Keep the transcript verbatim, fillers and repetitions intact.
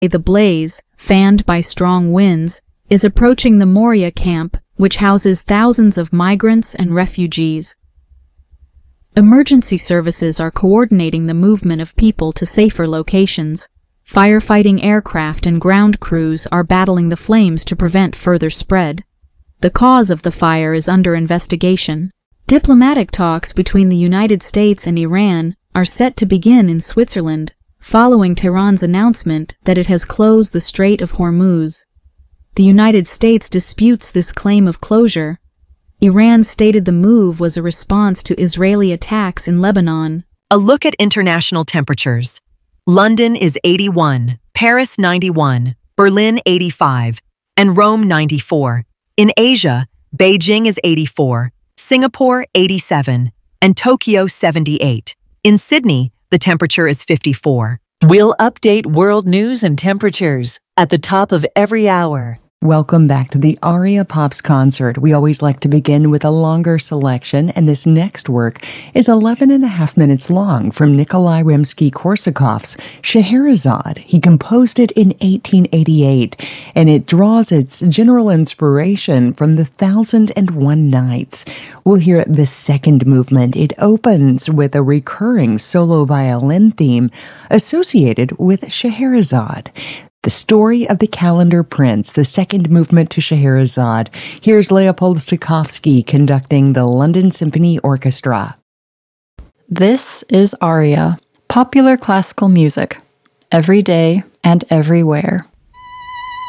The blaze, fanned by strong winds, is approaching the Moria camp, which houses thousands of migrants and refugees. Emergency services are coordinating the movement of people to safer locations. Firefighting aircraft and ground crews are battling the flames to prevent further spread. The cause of the fire is under investigation. Diplomatic talks between the United States and Iran are set to begin in Switzerland, following Tehran's announcement that it has closed the Strait of Hormuz. The United States disputes this claim of closure. Iran stated the move was a response to Israeli attacks in Lebanon. A look at international temperatures. London is eighty-one, Paris ninety-one, Berlin eighty-five, and Rome ninety-four. In Asia, Beijing is eighty-four, Singapore eighty-seven, and Tokyo seventy-eight. In Sydney, the temperature is fifty-four. We'll update world news and temperatures at the top of every hour. Welcome back to the Aria Pops concert. We always like to begin with a longer selection, and this next work is eleven and a half minutes long from Nikolai Rimsky-Korsakov's Scheherazade. He composed it in eighteen eighty-eight, and it draws its general inspiration from the Thousand and One Nights. We'll hear the second movement. It opens with a recurring solo violin theme associated with Scheherazade. The Story of the Calendar Prince, the second movement to Scheherazade. Here's Leopold Stokowski conducting the London Symphony Orchestra. This is Aria, popular classical music, every day and everywhere.